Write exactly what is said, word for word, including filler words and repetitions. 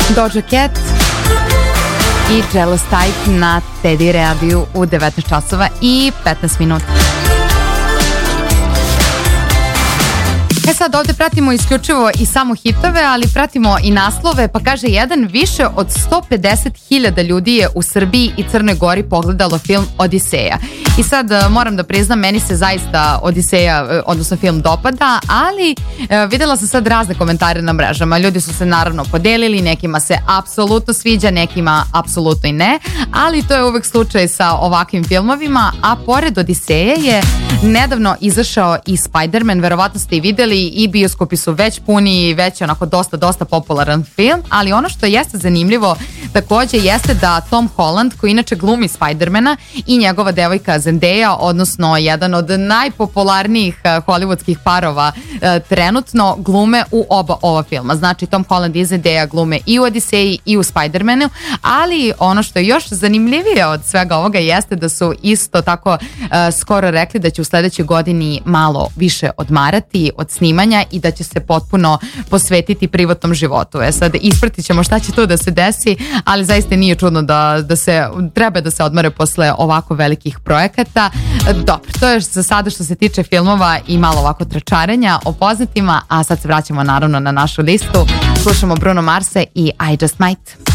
Doja Cat i Jealous Type na Teddy Radio u devetnaest časova i petnaest minuta. E sad ovde pratimo isključivo i samo hitove, ali pratimo i naslove, pa kaže jedan, više od sto pedeset hiljada ljudi je u Srbiji i Crnoj Gori pogledalo film Odiseja. I sad moram da priznam, meni se zaista Odiseja, odnosno film, dopada, ali e, videla sam sad razne komentare na mrežama. Ljudi su se naravno podelili, nekima se apsolutno sviđa, nekima apsolutno i ne, ali to je uvek slučaj sa ovakvim filmovima, a pored Odiseje je nedavno izašao i Spider-Man, verovatno ste i videli, i bioskopi su već puni i već onako dosta, dosta popularan film, ali ono što jeste zanimljivo takođe jeste da Tom Holland, koji inače glumi Spider-mana, i njegova devojka Zendaya, odnosno jedan od najpopularnijih hollywoodskih parova e, trenutno, glume u oba ova filma. Znači Tom Holland i Zendaya glume i u Odiseji i u Spider-manu, ali ono što je još zanimljivije od svega ovoga jeste da su isto tako e, skoro rekli da će u sledećoj godini malo više odmarati od snimanja i da će se potpuno posvetiti privatnom životu. E sad, ispratit ćemo šta će tu da se desi, ali zaista nije čudno da, da se treba da se odmore posle ovako velikih projekata. Dobro, to je za sada što se tiče filmova i malo ovako tračarenja o poznatima, a sad se vraćamo naravno na našu listu. Slušamo Bruno Marsa i I Just Might.